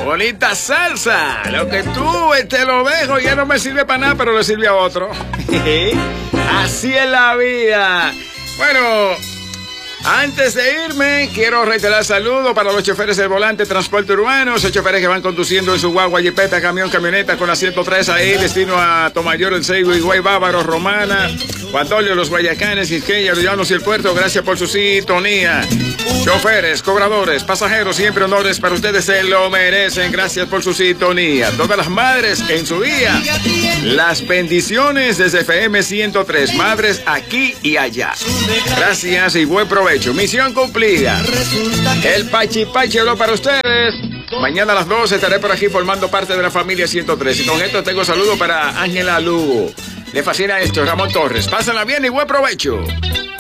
bonita salsa. Lo que tú te lo dejo ya no me sirve para nada, pero le sirve a otro. Así es la vida. Bueno, antes de irme, quiero reiterar saludos para los choferes del volante transporte urbano, esos choferes que van conduciendo en su guagua, jipeta, camión, camioneta con la 103 ahí, destino a Tomayor, El Seibo, Higüey, Bávaro, Romana, Guatolio, Los Guayacanes, Quisqueya, Llanos y el Puerto. Gracias por su sintonía. Choferes, cobradores, pasajeros, siempre honores para ustedes, se lo merecen. Gracias por su sintonía. Todas las madres en su día, las bendiciones desde FM 103, madres aquí y allá. Gracias y buen provecho. Misión cumplida. El Pachi Pachi habló para ustedes. Mañana a las 12 estaré por aquí formando parte de la familia 103. Y con esto tengo saludo para Ángela Lugo. Le fascina esto, Ramón Torres. Pásenla bien y buen provecho.